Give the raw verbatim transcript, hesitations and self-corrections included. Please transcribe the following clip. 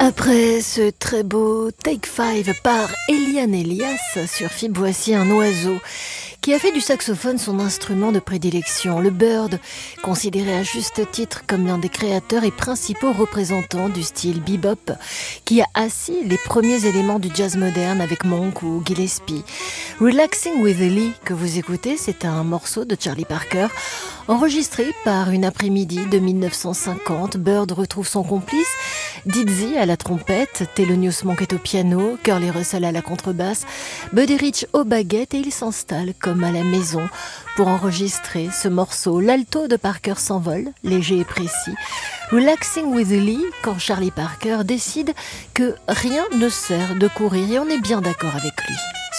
Après ce très beau Take Five par Eliane Elias sur F I B, voici un oiseau qui a fait du saxophone son instrument de prédilection, le bird, considéré à juste titre comme l'un des créateurs et principaux représentants du style bebop, qui a assis les premiers éléments du jazz moderne avec Monk ou Gillespie. Relaxing with Lee, que vous écoutez, c'est un morceau de Charlie Parker, enregistré par une après-midi de mille neuf cent cinquante. Bird retrouve son complice, Dizzy à la trompette, Thelonious Monk est au piano, Curly Russell à la contrebasse, Buddy Rich aux baguettes et il s'installe comme à la maison pour enregistrer ce morceau. L'alto de Parker s'envole, léger et précis. Relaxing with Lee, quand Charlie Parker décide que rien ne sert de courir, et on est bien d'accord avec lui.